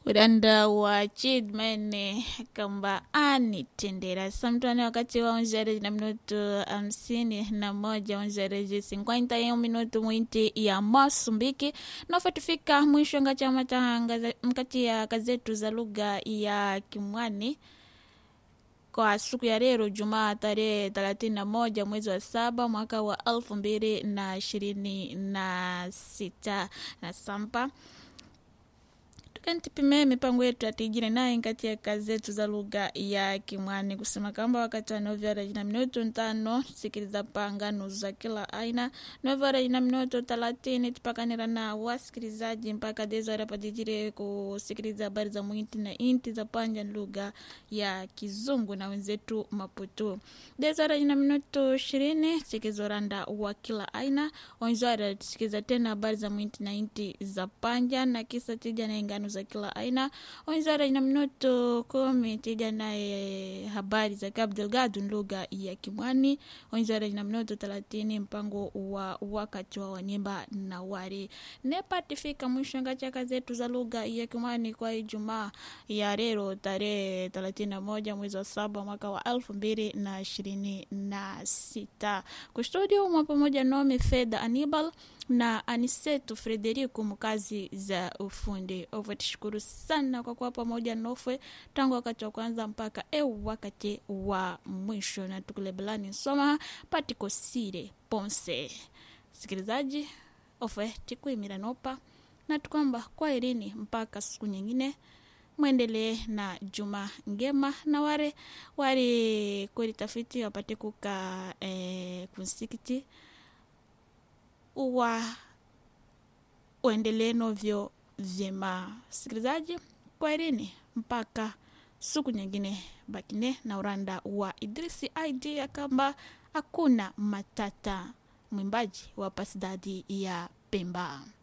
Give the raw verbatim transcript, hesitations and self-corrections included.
Uranda wa Chidman kamba anitendera samtane wakati wa onjere na minuto hamsini na moja onjere cinquenta e um minuto mwinti ya Masumbiki na fatifika mwisho nga chama tahanga mkati ya kazetu za lugha ya Kimwani kwa siku ya leo Jumaa tarehe thelathini na moja mwezi wa saba mwaka wa elfu mbili na ishirini na sita na sampa Kantipime mipango yetu ya tijine na ingati ya kazi zetu za lugha ya Kimwani kusema kamba wakati wa novya na minuto ntano sikiliza pangano za kila aina novya na minuto talatini tupakanira na wasikilizaji mpaka dezo harapatijire kusikiliza habari za mwinti na inti za panja lugha ya Kizungu na wenzetu Maputo. Dezo na minuto ishirini sikiliza randa wa kila aina onzara tusikiliza tena habari za mwinti na inti za panja na kisa tija na ingano za kila aina onzara ina minuto kumi tija na e, habari za Cabo Delgado lugha ya Kimwani onzara ina minuto thelathini mpango wa wakati wa wanyemba na wari nepatifika mwisho ngacha zetu za lugha ya Kimwani kwa Ijumaa ya leo tarehe thelathini na moja mwezi wa saba mwaka wa elfu mbili na ishirini na sita kwa studio mwa pamoja nome Feda Anibal na Aniseto Frederico mkazi za ufundi. Ovatushukuru sana kwa kuwa pamoja nofwe tangu wakati wa kwanza mpaka eu wakati wa mwisho na tukulebelani soma patiko sire ponse. Sikilizaji ofwe tikuimira nopa na tukwamba kwa irini mpaka siku nyingine muendelee na juma ngema na ware ware kweli tafiti wapate kuka eh, kunsikiti uwa uendelee novyo vyema. Sikilizaji kwa irini mpaka siku nyingine bakine na uranda wa Idrisi I D ya kamba hakuna matata mwimbaji wa pasidadi ya Pemba.